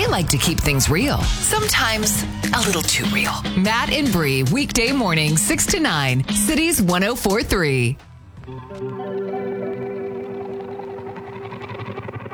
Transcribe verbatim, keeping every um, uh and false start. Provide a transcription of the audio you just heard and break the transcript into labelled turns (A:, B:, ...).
A: like to keep things real. Sometimes a little too real. Matt and Bree, weekday morning, six to nine, Cities one oh four three.